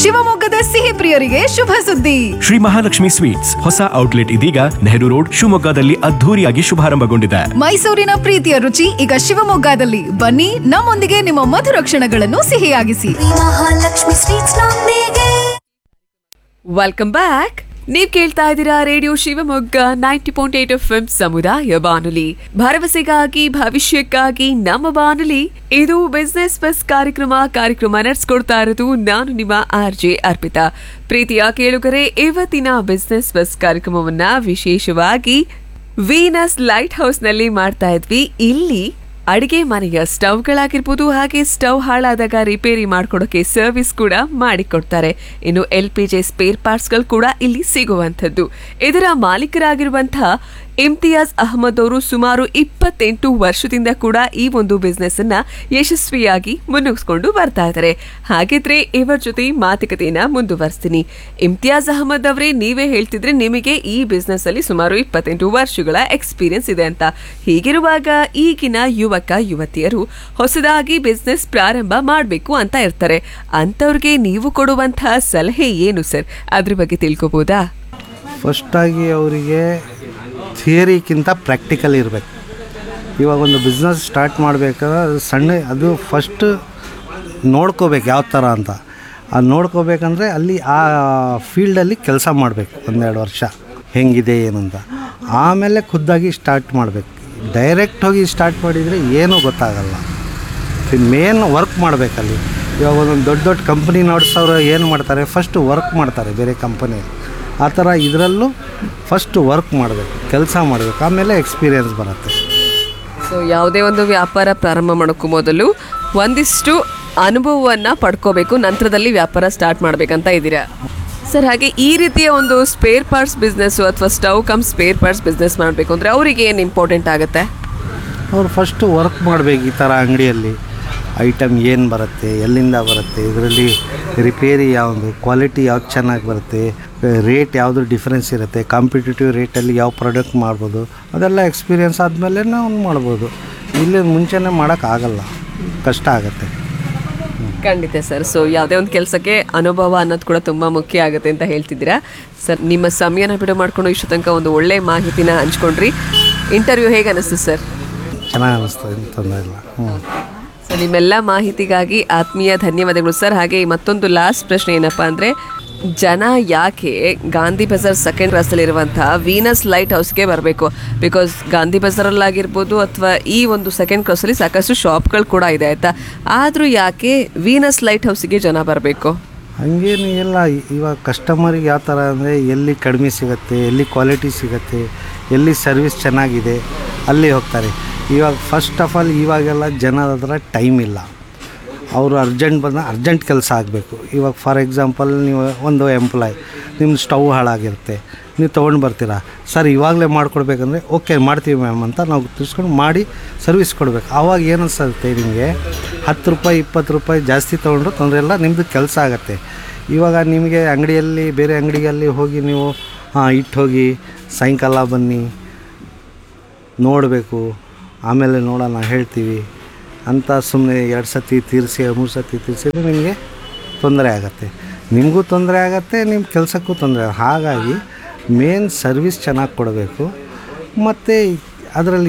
ಶಿವಮೊಗ್ಗದ ಸಿಹಿ ಪ್ರಿಯರಿಗೆ ಶುಭ ಸುದ್ದಿ. ಶ್ರೀ ಮಹಾಲಕ್ಷ್ಮಿ ಸ್ವೀಟ್ಸ್ ಹೊಸ ಔಟ್ಲೆಟ್ ಇದೀಗ ನೆಹರು ರೋಡ್ ಶಿವಮೊಗ್ಗದಲ್ಲಿ ಅದ್ಧೂರಿಯಾಗಿ ಶುಭಾರಂಭಗೊಂಡಿದೆ. ಮೈಸೂರಿನ ಪ್ರೀತಿಯ ರುಚಿ ಈಗ ಶಿವಮೊಗ್ಗದಲ್ಲಿ. ಬನ್ನಿ, ನಮ್ಮೊಂದಿಗೆ ನಿಮ್ಮ ಮಧುರ ಕ್ಷಣಗಳನ್ನು ಸಿಹಿಯಾಗಿಸಿ. ಮಹಾಲಕ್ಷ್ಮಿ ಸ್ವೀಟ್ಸ್ ನೊಂದಿಗೆ. Welcome back. ನೀವ್ ಕೇಳ್ತಾ ಇದ್ದೀರಾ ರೇಡಿಯೋ ಶಿವಮೊಗ್ಗ 90.8 FM ಸಮುದಾಯ ಬಾನುಲಿ, ಭರವಸೆಗಾಗಿ ಭವಿಷ್ಯಕ್ಕಾಗಿ ನಮ್ಮ ಬಾನುಲಿ. ಇದು ಬಿಸ್ನೆಸ್ ಬಸ್ ಕಾರ್ಯಕ್ರಮ ನಡೆಸ್ಕೊಡ್ತಾ ಇರೋದು ನಾನು ನಿಮ್ಮ RJ ಅರ್ಪಿತಾ. ಪ್ರೀತಿಯ ಕೇಳುಗರೆ, ಇವತ್ತಿನ ಬಿಸ್ನೆಸ್ ಬಸ್ ಕಾರ್ಯಕ್ರಮವನ್ನ ವಿಶೇಷವಾಗಿ ವೀನಸ್ ಲೈಟ್ ಹೌಸ್ ನಲ್ಲಿ ಮಾಡ್ತಾ ಇದ್ವಿ. ಇಲ್ಲಿ ಅಡಿಗೆ ಮನೆಯ ಸ್ಟವ್ಗಳಾಗಿರ್ಬೋದು, ಹಾಗೆ ಸ್ಟವ್ ಹಾಳಾದಾಗ ರಿಪೇರಿ ಮಾಡ್ಕೊಡೋಕೆ ಸರ್ವಿಸ್ ಕೂಡ ಮಾಡಿಕೊಡ್ತಾರೆ. ಇನ್ನು LPG ಸ್ಪೇರ್ ಪಾರ್ಟ್ಸ್ಗಳು ಕೂಡ ಇಲ್ಲಿ ಸಿಗುವಂಥದ್ದು. ಇದರ ಮಾಲೀಕರಾಗಿರುವಂತಹ ಇಮ್ತಿಯಾಜ್ ಅಹಮದ್ ಅವರು ಸುಮಾರು 28 ವರ್ಷದಿಂದ ಕೂಡ ಈ ಒಂದು ಬಿಸ್ನೆಸ್ ಅನ್ನ ಯಶಸ್ವಿಯಾಗಿ ಮುನ್ನುಗ್ಸ್ಕೊಂಡು ಬರ್ತಾ ಇದ್ದಾರೆ. ಹಾಗಿದ್ರೆ ಇವರ ಜೊತೆ ಮಾತುಕತೆಯನ್ನ ಮುಂದುವರಿಸ್ತೀನಿ. ಇಮ್ತಿಯಾಜ್ ಅಹಮದ್ ಅವರೇ, ನೀವೇ ಹೇಳ್ತಿದ್ರೆ ನಿಮಗೆ ಈ ಬಿಸ್ನೆಸ್ ಅಲ್ಲಿ ಸುಮಾರು 28 ವರ್ಷಗಳ ಎಕ್ಸ್ಪೀರಿಯನ್ಸ್ ಇದೆ ಅಂತ. ಹೀಗಿರುವಾಗ ಈಗಿನ ಯುವತಿಯರು ಹೊಸದಾಗಿ ಬಿಸ್ನೆಸ್ ಪ್ರಾರಂಭ ಮಾಡಬೇಕು ಅಂತ ಇರ್ತಾರೆ. ಅಂತವ್ರಿಗೆ ನೀವು ಕೊಡುವಂತಹ ಸಲಹೆ ಏನು ಸರ್? ಅದ್ರ ಬಗ್ಗೆ ತಿಳ್ಕೊಬೋದಾ? ಫಸ್ಟ್ ಆಗಿ ಅವರಿಗೆ ಥಿಯರಿಕ್ಕಿಂತ ಪ್ರಾಕ್ಟಿಕಲ್ ಇರಬೇಕು. ಇವಾಗ ಒಂದು ಬಿಸ್ನೆಸ್ ಸ್ಟಾರ್ಟ್ ಮಾಡಬೇಕಾದ್ರೆ ಅದು ಫಸ್ಟ್ ನೋಡ್ಕೋಬೇಕು ಯಾವ ಥರ ಅಂತ. ಅದು ನೋಡ್ಕೋಬೇಕಂದ್ರೆ ಅಲ್ಲಿ ಆ ಫೀಲ್ಡಲ್ಲಿ ಕೆಲಸ ಮಾಡಬೇಕು 1-2 ವರ್ಷ, ಹೆಂಗಿದೆ ಏನಂತ. ಆಮೇಲೆ ಖುದ್ದಾಗಿ ಸ್ಟಾರ್ಟ್ ಮಾಡಬೇಕು. ಡೈರೆಕ್ಟ್ ಹೋಗಿ ಸ್ಟಾರ್ಟ್ ಮಾಡಿದರೆ ಏನೂ ಗೊತ್ತಾಗಲ್ಲ. Main work ಮಾಡಬೇಕಲ್ಲಿ. ಇವಾಗ ಒಂದೊಂದು ದೊಡ್ಡ ಕಂಪ್ನಿ ನಡೆಸೋರು ಏನು ಮಾಡ್ತಾರೆ, ಫಸ್ಟ್ ವರ್ಕ್ ಮಾಡ್ತಾರೆ ಬೇರೆ ಕಂಪನಿಯಲ್ಲಿ. ಆ ಥರ ಇದರಲ್ಲೂ ಫಸ್ಟ್ ವರ್ಕ್ ಮಾಡಬೇಕು, ಕೆಲಸ ಮಾಡಬೇಕು, ಆಮೇಲೆ ಎಕ್ಸ್ಪೀರಿಯನ್ಸ್ ಬರುತ್ತೆ. ಸೊ ಯಾವುದೇ ಒಂದು ವ್ಯಾಪಾರ ಪ್ರಾರಂಭ ಮಾಡೋಕ್ಕೂ ಮೊದಲು ಒಂದಿಷ್ಟು ಅನುಭವವನ್ನು ಪಡ್ಕೋಬೇಕು, ನಂತರದಲ್ಲಿ ವ್ಯಾಪಾರ ಸ್ಟಾರ್ಟ್ ಮಾಡಬೇಕಂತ ಇದ್ದೀರಾ ಸರ್. ಹಾಗೆ ಈ ರೀತಿಯ ಒಂದು ಸ್ಪೇರ್ ಪಾರ್ಟ್ಸ್ ಬಿಸ್ನೆಸ್ಸು ಅಥವಾ stove come spare parts business ಮಾಡಬೇಕು ಅಂದರೆ ಅವರಿಗೆ ಏನು ಇಂಪಾರ್ಟೆಂಟ್ ಆಗುತ್ತೆ? ಅವ್ರು ಫಸ್ಟು ವರ್ಕ್ ಮಾಡಬೇಕು. ಈ ಥರ ಅಂಗಡಿಯಲ್ಲಿ ಐಟಮ್ ಏನು ಬರುತ್ತೆ, ಎಲ್ಲಿಂದ ಬರುತ್ತೆ, ಇದರಲ್ಲಿ ರಿಪೇರಿ ಯಾವುದು, ಕ್ವಾಲಿಟಿ ಯಾವ್ದು ಚೆನ್ನಾಗಿ ಬರುತ್ತೆ, ರೇಟ್ ಯಾವುದು ಡಿಫ್ರೆನ್ಸ್ ಇರುತ್ತೆ, ಕಾಂಪಿಟೇಟಿವ್ ರೇಟಲ್ಲಿ ಯಾವ ಪ್ರಾಡಕ್ಟ್ ಮಾಡ್ಬೋದು, ಅದೆಲ್ಲ ಎಕ್ಸ್ಪೀರಿಯೆನ್ಸ್ ಆದಮೇಲೆ ನಾವು ಮಾಡ್ಬೋದು. ಇಲ್ಲಿ ಮುಂಚೆನೇ ಮಾಡೋಕ್ಕಾಗಲ್ಲ, ಕಷ್ಟ ಆಗುತ್ತೆ. ಖಂಡಿತ ಸರ್. ಸೊ ಯಾವುದೇ ಒಂದು ಕೆಲಸಕ್ಕೆ ಅನುಭವ ಅನ್ನೋದು ಕೂಡ ತುಂಬ ಮುಖ್ಯ ಆಗುತ್ತೆ ಅಂತ ಹೇಳ್ತಿದ್ದೀರಾ ಸರ್. ನಿಮ್ಮ ಸಮಯನ ಬಿಡು ಮಾಡಿಕೊಂಡು ಇಷ್ಟು ತನಕ ಒಂದು ಒಳ್ಳೆ ಮಾಹಿತಿನ ಹಂಚ್ಕೊಂಡ್ರಿ. ಇಂಟರ್ವ್ಯೂ ಹೇಗೆ ಅನ್ನಿಸ್ತು ಸರ್? ಚೆನ್ನಾಗಿ ಅನ್ನಿಸ್ತದೆ, ತೊಂದರೆ ಇಲ್ಲ. ಸೊ ನಿಮ್ಮೆಲ್ಲ ಮಾಹಿತಿಗಾಗಿ ಆತ್ಮೀಯ ಧನ್ಯವಾದಗಳು ಸರ್. ಹಾಗೆ ಮತ್ತೊಂದು ಲಾಸ್ಟ್ ಪ್ರಶ್ನೆ ಏನಪ್ಪ ಅಂದರೆ, ಜನ ಯಾಕೆ Gandhi Bazaar second ಕ್ರಾಸಲ್ಲಿರುವಂತಹ Venus light ಹೌಸ್ಗೆ ಬರಬೇಕು? ಬಿಕಾಸ್ ಗಾಂಧಿ ಬಜಾರಲ್ಲಾಗಿರ್ಬೋದು ಅಥವಾ ಈ ಒಂದು ಸೆಕೆಂಡ್ ಕ್ರಾಸಲ್ಲಿ ಸಾಕಷ್ಟು ಶಾಪ್ಗಳು ಕೂಡ ಇದೆ ಆಯಿತಾ. ಆದರೂ ಯಾಕೆ ವೀನಸ್ ಲೈಟ್ ಹೌಸಿಗೆ ಜನ ಬರಬೇಕು? ಹಂಗೇನು ಇಲ್ಲ. ಇವಾಗ ಕಸ್ಟಮರಿಗೆ ಯಾವ ಥರ ಅಂದರೆ ಎಲ್ಲಿ ಕಡಿಮೆ ಸಿಗುತ್ತೆ, ಎಲ್ಲಿ ಕ್ವಾಲಿಟಿ ಸಿಗುತ್ತೆ, ಎಲ್ಲಿ ಸರ್ವಿಸ್ ಚೆನ್ನಾಗಿದೆ ಅಲ್ಲಿ ಹೋಗ್ತಾರೆ. ಇವಾಗ ಫಸ್ಟ್ ಆಫ್ ಆಲ್ ಇವಾಗೆಲ್ಲ ಜನರ ಹತ್ರ ಟೈಮ್ ಇಲ್ಲ. ಅವರು ಅರ್ಜೆಂಟ್ ಕೆಲಸ ಆಗಬೇಕು. ಇವಾಗ ಫಾರ್ ಎಕ್ಸಾಂಪಲ್ ನೀವು ಒಂದು ಎಂಪ್ಲಾಯ್, ನಿಮ್ಮ ಸ್ಟವ್ ಹಾಳಾಗಿರುತ್ತೆ, ನೀವು ತೊಗೊಂಡು ಬರ್ತೀರಾ, ಸರ್ ಇವಾಗಲೇ ಮಾಡಿಕೊಡ್ಬೇಕಂದ್ರೆ ಓಕೆ ಮಾಡ್ತೀವಿ ಮ್ಯಾಮ್ ಅಂತ ನಾವು ತಿಳ್ಸ್ಕೊಂಡು ಮಾಡಿ ಸರ್ವಿಸ್ ಕೊಡಬೇಕು. ಆವಾಗ ಏನು ಅನಿಸುತ್ತೆ, ನಿಮಗೆ 10 ರೂಪಾಯಿ 20 ರೂಪಾಯಿ ಜಾಸ್ತಿ ತೊಗೊಂಡ್ರು ತೊಂದರೆ ಇಲ್ಲ, ನಿಮ್ಮದು ಕೆಲಸ ಆಗುತ್ತೆ. ಇವಾಗ ನಿಮಗೆ ಅಂಗಡಿಯಲ್ಲಿ ಬೇರೆ ಅಂಗಡಿಯಲ್ಲಿ ಹೋಗಿ ನೀವು ಇಟ್ಟು ಹೋಗಿ ಸಾಯಂಕಾಲ ಬನ್ನಿ ನೋಡಬೇಕು, ಆಮೇಲೆ ನೋಡೋಣ ಹೇಳ್ತೀವಿ ಅಂತ ಸುಮ್ಮನೆ 2 ಸತಿ ತೀರಿಸಿ 3 ಸತಿ ತೀರಿಸಿದ್ರೆ ನಿಮಗೆ ತೊಂದರೆ ಆಗುತ್ತೆ, ನಿಮಗೂ ತೊಂದರೆ ಆಗುತ್ತೆ, ನಿಮ್ಮ ಕೆಲಸಕ್ಕೂ ತೊಂದರೆ. ಹಾಗಾಗಿ ಮೇನ್ ಸರ್ವಿಸ್ ಚೆನ್ನಾಗಿ ಕೊಡಬೇಕು. ಮತ್ತು ಅದರಲ್ಲಿ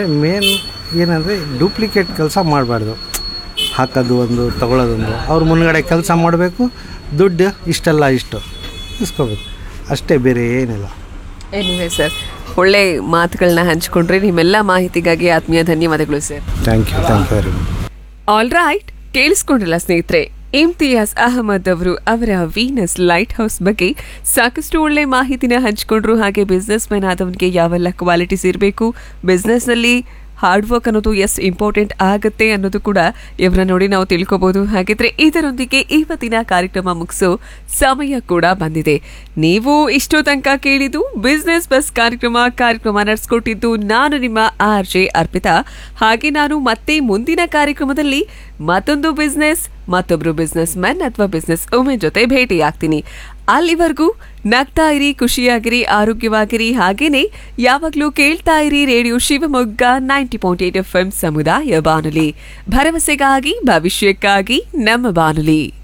ಏನಂದರೆ ಡೂಪ್ಲಿಕೇಟ್ ಕೆಲಸ ಮಾಡಬಾರ್ದು. ಹಾಕೋದು ಒಂದು ತೊಗೊಳ್ಳೋದೊಂದು, ಅವ್ರ ಮುನ್ಗಡೆ ಕೆಲಸ ಮಾಡಬೇಕು, ದುಡ್ಡು ಇಷ್ಟು ಇಸ್ಕೋಬೇಕು ಅಷ್ಟೇ, ಬೇರೆ ಏನಿಲ್ಲ. ಏನಿದೆ ಸರ್, ಒಳ್ಳೆ ಮಾತುಗಳನ್ನ ಹಂಚ್ಕೊಂಡ್ರಿ. ನಿಮ್ಮೆಲ್ಲ ಮಾಹಿತಿಗಾಗಿ ಆತ್ಮೀಯ ಧನ್ಯವಾದಗಳು sir. Thank you very much. All right, ಕೇಳಿಸ್ಕೊಂಡಿಲ್ಲ ಸ್ನೇಹಿತರೆ, ಇಮ್ತಿಯಾಜ್ ಅಹಮದ್ ಅವರು ಅವರ ವೀನಸ್ ಲೈಟ್ ಹೌಸ್ ಬಗ್ಗೆ ಸಾಕಷ್ಟು ಒಳ್ಳೆ ಮಾಹಿತಿನ ಹಂಚ್ಕೊಂಡ್ರು. ಹಾಗೆ ಬಿಸ್ನೆಸ್ ಮ್ಯಾನ್ ಆದವನಿಗೆ ಯಾವೆಲ್ಲ ಕ್ವಾಲಿಟೀಸ್ ಇರಬೇಕು, ಬಿಸ್ನೆಸ್ನಲ್ಲಿ ಹಾರ್ಡ್ ವರ್ಕ್ ಅನ್ನೋದು ಎಷ್ಟು ಇಂಪಾರ್ಟೆಂಟ್ ಆಗುತ್ತೆ ಅನ್ನೋದು ಕೂಡ ಇವರನ್ನ ನೋಡಿ ನಾವು ತಿಳ್ಕೊಬಹುದು. ಹಾಗಿದ್ರೆ ಇದರೊಂದಿಗೆ ಇವತ್ತಿನ ಕಾರ್ಯಕ್ರಮ ಮುಗಿಸೋ ಸಮಯ ಕೂಡ ಬಂದಿದೆ. ನೀವು ಇಷ್ಟೋ ತನಕ ಕೇಳಿದ್ದು ಬಿಸ್ನೆಸ್ ಬಸ್ ಕಾರ್ಯಕ್ರಮ ನಡೆಸ್ಕೊಟ್ಟಿದ್ದು ನಾನು ನಿಮ್ಮ RJ ಅರ್ಪಿತಾ. ಹಾಗೆ ನಾನು ಮತ್ತೆ ಮುಂದಿನ ಕಾರ್ಯಕ್ರಮದಲ್ಲಿ ಮತ್ತೊಂದು ಬಿಸ್ನೆಸ್, ಮತ್ತೊಬ್ರು ಬಿಸ್ನೆಸ್ ಮ್ಯಾನ್ ಅಥವಾ ಬಿಸ್ನೆಸ್ ವುಮೆನ್ ಜೊತೆ ಭೇಟಿಯಾಗ್ತೀನಿ. ಅಲ್ಲಿವರೆಗೂ ನಗ್ತಾ ಇರಿ, ಖುಷಿಯಾಗಿರಿ, ಆರೋಗ್ಯವಾಗಿರಿ. ಹಾಗೇನೆ ಯಾವಾಗ್ಲೂ ಕೇಳ್ತಾ ಇರಿ ರೇಡಿಯೋ ಶಿವಮೊಗ್ಗ 90.8 FM ಸಮುದಾಯ ಬಾನುಲಿ, ಭರವಸೆಗಾಗಿ ಭವಿಷ್ಯಕ್ಕಾಗಿ ನಮ್ಮ ಬಾನುಲಿ.